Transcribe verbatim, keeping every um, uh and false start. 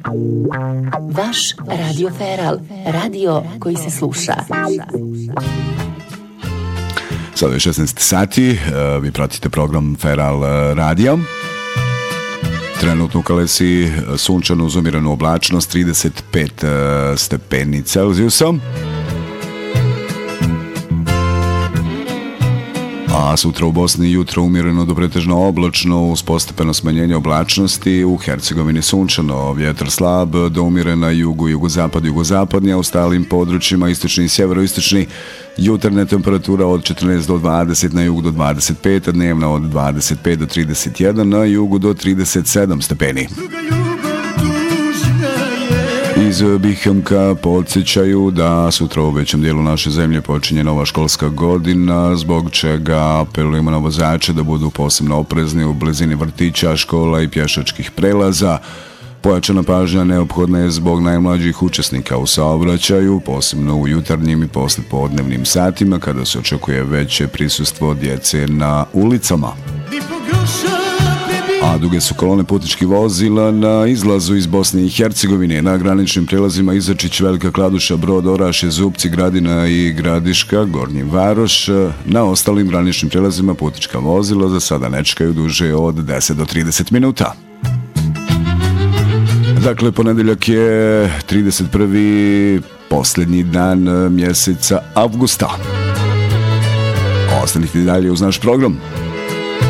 Vaš Radio Feral, radio koji se sluša. Sada je šesnaest sati, vi pratite program Feral Radio. Trenutno u Kalesi sunčano uz umiranu oblačnost, trideset pet stepeni Celzijusa. A sutra u Bosni jutro umjereno do pretežno oblačno uz postepeno smanjenje oblačnosti, u Hercegovini sunčano, vjetar slab do umjeren na jugu, jugozapad, jugozapadni, a u ostalim područjima istočni i sjeveroistočni jutarnja temperatura od četrnaest do dvadeset, na jugu do dvadeset pet, a dnevna od dvadeset pet do trideset jedan, na jugu do trideset sedam stepeni. Iz Bihamka podsjećaju da sutra u većem dijelu naše zemlje počinje nova školska godina, zbog čega apelujemo na vozače da budu posebno oprezni u blizini vrtića, škola i pješačkih prelaza. Pojačana pažnja neophodna je zbog najmlađih učesnika u saobraćaju, posebno u jutarnjim i poslijepodnevnim satima kada se očekuje veće prisustvo djece na ulicama. A duge su kolone putničkih vozila na izlazu iz Bosne i Hercegovine. Na graničnim prelazima Izačić, Velika Kladuša, Brod, Orašje, Zupci, Gradina i Gradiška, Gornji Varoš. Na ostalim graničnim prelazima putnička vozila za sada ne čekaju duže od deset do trideset minuta. Dakle, ponedeljak je trideset prvi posljednji dan mjeseca avgusta. Ostanite dalje uz naš program.